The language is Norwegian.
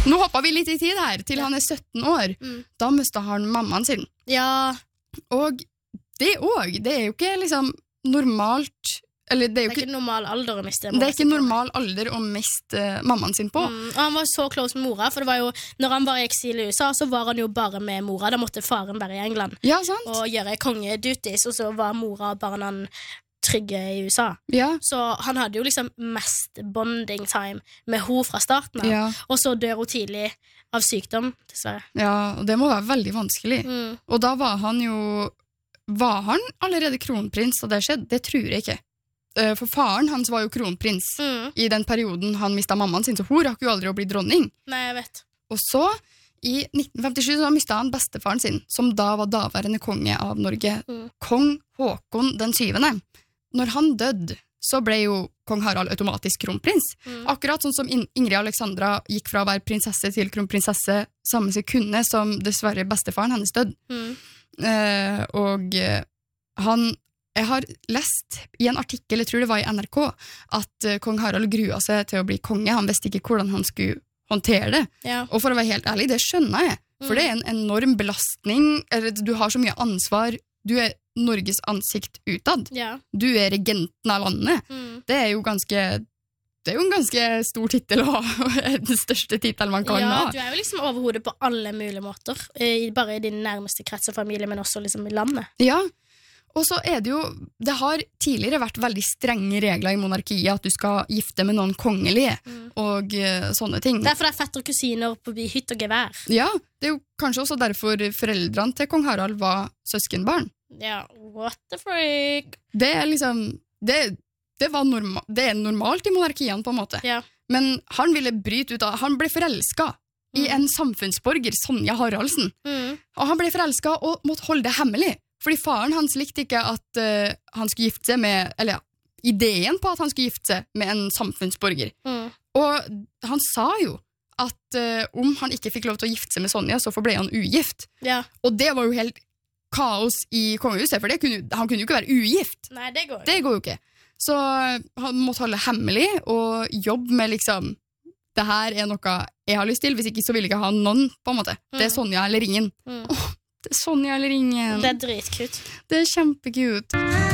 Nå hopper vi litt i tid her, til han 17 år. Da mistet han mammaen sin. Ja. Og det er jo ikke liksom normalt, eller det er jo ikke normal alder å miste. Det er ikke normal alder å miste mammaen sin på. Og han var så close med mora, for det var jo, når han var i eksil i USA, så var han jo bare med mora. Da måtte faren være i England. Ja, sant. Og gjøre kongeduties, og så var mora og barna trygge i USA. Ja. Så han hadde jo liksom mest bonding time med henne fra starten av. Ja. Og så dør hun tidlig av sykdom, dessverre. Ja, og det må være veldig vanskelig. Og da var han allerede kronprins, og det skjedde? Det tror jeg ikke. For faren hans var jo kronprins i den perioden han mistet mammaen sin, så hun rakk jo aldri å bli dronning. Nei, jeg vet. Og så, i 1957, så mistet han bestefaren sin, som da var daværende konge av Norge, kong Håkon den 7. Når han døde, så ble jo kong Harald automatisk kronprins. Akkurat sånn som Ingrid Alexandra gikk fra å være prinsesse til kronprinsesse samme sekunde som dessverre bestefaren hennes døde. Og jeg har lest i en artikkel, jeg tror det var i NRK, at kong Harald gruet seg til å bli konge. Han visste ikke hvordan han skulle håndtere det. Ja. Og for å være helt ærlig, det skjønner jeg. For det er en enorm belastning. Du har så mye ansvar. Du er Norges ansikt utad. Ja. Du er regenten av landet. Det er jo en ganske stor titel å ha. Den største titel man kan ha. Ja, du er jo liksom overhodet på alle mulige måter. Bare i din nærmeste krets og familie, men også liksom i landet. Ja. Og så er det jo, det har tidligere vært veldig strenge regler i monarkiet at du skal gifte med noen kongelige og sånne ting. Derfor det er fetter og kusiner på hytt og gevær. Ja, det er jo kanskje også derfor foreldrene til kong Harald var søskenbarn. Ja, what the freak? Det er liksom, det er normalt i monarkiene på en måte. Ja. Men han ville bryte ut av, han ble forelsket i en samfunnsborger, Sonja Haraldsen. Og han ble forelsket og måtte holde det hemmelig. Fordi faren hans likte ikke at han skulle gifte seg med, eller ideen på at han skulle gifte seg med en samfunnsborger. Og han sa jo at om han ikke fikk lov til å gifte seg med Sonja, så forble han ugift. Ja. Og det var jo helt kaos i kongehuset, for han kunne jo ikke være ugift. Nei, det går jo ikke. Så han måtte holde hemmelig og jobbe med liksom, det her er noe jeg har lyst til, hvis ikke så vil jeg ikke ha noen, på en måte. Det er Sonja eller ingen. Det er Sonja eller ingen. Det er dritkult. Det er kjempecute.